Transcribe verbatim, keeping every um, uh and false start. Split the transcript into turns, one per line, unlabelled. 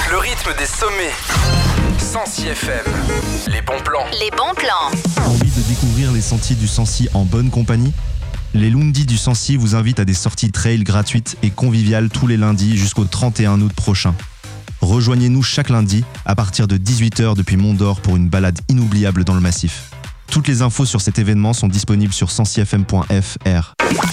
Le rythme des sommets. Sancy F M. Les bons plans.
Les bons plans.
Envie de découvrir les sentiers du Sancy en bonne compagnie ? Les Lundis du Sancy vous invitent à des sorties trail gratuites et conviviales tous les lundis jusqu'au trente et un août prochain. Rejoignez-nous chaque lundi à partir de dix-huit heures depuis Mont-d'Or pour une balade inoubliable dans le massif. Toutes les infos sur cet événement sont disponibles sur sancy f m point f r.